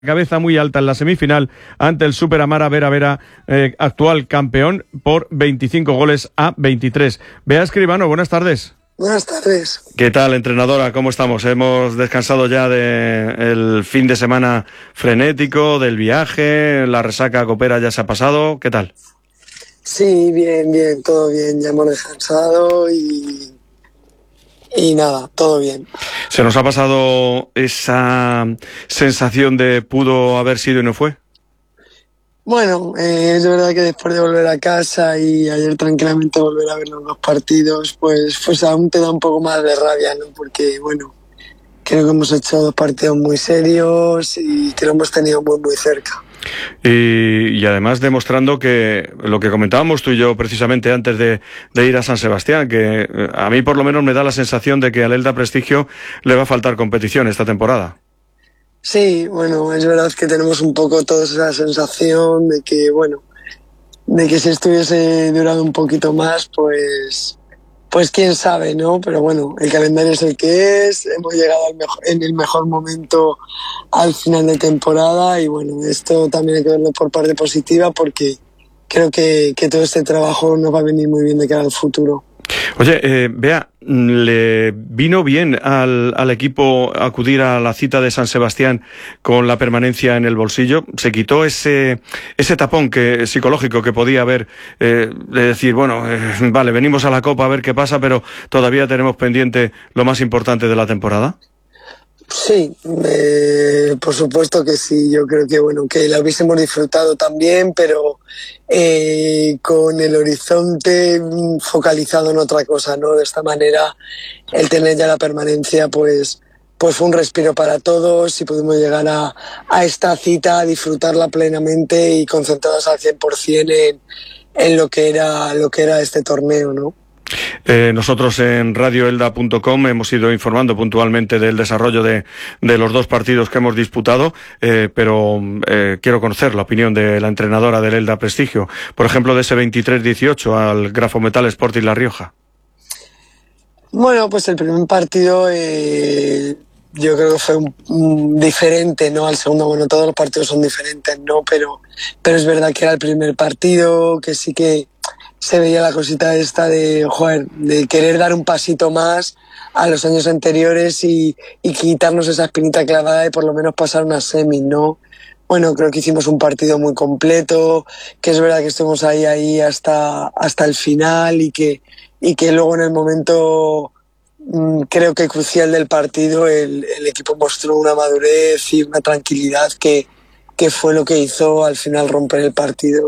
cabeza muy alta en la semifinal ante el Super Amara Vera Vera, actual campeón, por 25-23. Bea Escribano, buenas tardes. Buenas tardes. ¿Qué tal, entrenadora? ¿Cómo estamos? Hemos descansado ya del fin de semana frenético, del viaje, la resaca copera ya se ha pasado. ¿Qué tal? Sí, bien, todo bien. Ya hemos descansado y nada, todo bien. ¿Se nos ha pasado esa sensación de pudo haber sido y no fue? Bueno, es verdad que después de volver a casa y ayer tranquilamente volver a ver los dos partidos, pues aún te da un poco más de rabia, ¿no? Porque, bueno, creo que hemos hecho dos partidos muy serios y que lo hemos tenido muy cerca. Y además demostrando que lo que comentábamos tú y yo precisamente antes de ir a San Sebastián, que a mí por lo menos me da la sensación de que al Elda Prestigio le va a faltar competición esta temporada. Sí, bueno, es verdad que tenemos un poco toda esa sensación de que, bueno, de que si estuviese durado un poquito más, pues quién sabe, ¿no? Pero bueno, el calendario es el que es, hemos llegado en el mejor momento al final de temporada y bueno, esto también hay que verlo por parte positiva porque creo que todo este trabajo nos va a venir muy bien de cara al futuro. Oye, Bea, ¿le vino bien al equipo acudir a la cita de San Sebastián con la permanencia en el bolsillo? ¿Se quitó ese tapón psicológico que podía haber de decir, bueno, vale, venimos a la Copa a ver qué pasa, pero todavía tenemos pendiente lo más importante de la temporada? Sí, por supuesto que sí. Yo creo que bueno, que la hubiésemos disfrutado también, pero con el horizonte focalizado en otra cosa, ¿no? De esta manera, el tener ya la permanencia, pues fue un respiro para todos y pudimos llegar a esta cita, disfrutarla plenamente y concentrados al 100% en lo que era este torneo, ¿no? Nosotros en radioelda.com hemos ido informando puntualmente del desarrollo de los dos partidos que hemos disputado, pero quiero conocer la opinión de la entrenadora del Elda Prestigio, por ejemplo, de ese 23-18 al Grafometal Sporting La Rioja. Bueno, pues el primer partido yo creo que fue diferente, ¿no? Al segundo, bueno, todos los partidos son diferentes, ¿no? Pero es verdad que era el primer partido, que sí que se veía la cosita esta de, joder, de querer dar un pasito más a los años anteriores y quitarnos esa espinita clavada de por lo menos pasar una semi, ¿no? Bueno, creo que hicimos un partido muy completo, que es verdad que estuvimos ahí hasta el final y que luego en el momento creo que crucial del partido el equipo mostró una madurez y una tranquilidad que fue lo que hizo al final romper el partido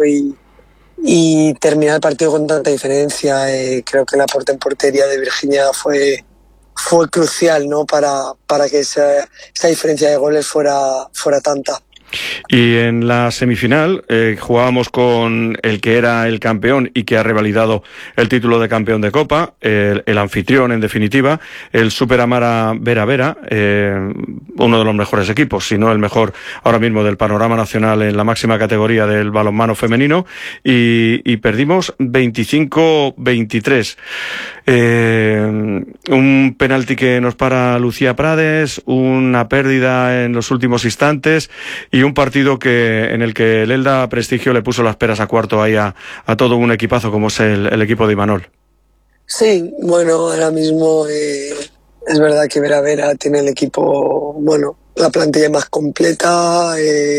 y terminar el partido con tanta diferencia. Creo que la puerta en portería de Virginia fue crucial, ¿no? para que esa diferencia de goles fuera tanta. Y en la semifinal jugábamos con el que era el campeón y que ha revalidado el título de campeón de Copa, el anfitrión en definitiva, el Super Amara Vera Vera, uno de los mejores equipos, si no el mejor ahora mismo del panorama nacional en la máxima categoría del balonmano femenino, y perdimos 25-23. Un penalti que nos para Lucía Prades, una pérdida en los últimos instantes y un partido en el que el Elda Prestigio le puso las peras a cuarto ahí a todo un equipazo como es el equipo de Imanol. Sí, bueno, ahora mismo es verdad que Vera Vera tiene el equipo, bueno, la plantilla más completa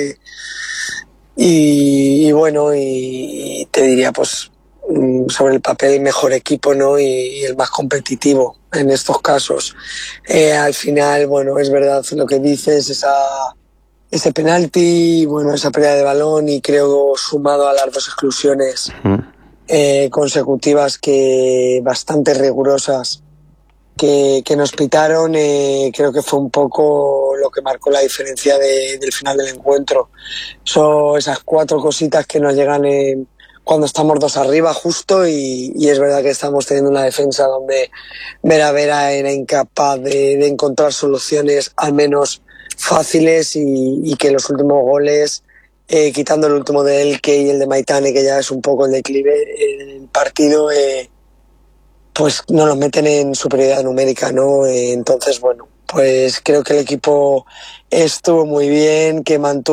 y bueno, y te diría pues sobre el papel el mejor equipo, ¿no? Y el más competitivo en estos casos. Al final, bueno, es verdad lo que dices, ese penalti, bueno, esa pérdida de balón y creo sumado a las dos exclusiones consecutivas que bastante rigurosas que nos pitaron, creo que fue un poco lo que marcó la diferencia del final del encuentro. Son esas cuatro cositas que nos llegan cuando estamos dos arriba justo y es verdad que estamos teniendo una defensa donde Vera Vera era incapaz de encontrar soluciones al menos fáciles y que los últimos goles, quitando el último de Elke y el de Maitane, que ya es un poco el declive el partido, pues no los meten en superioridad numérica, ¿no? Entonces, bueno, pues creo que el equipo estuvo muy bien, que mantuvo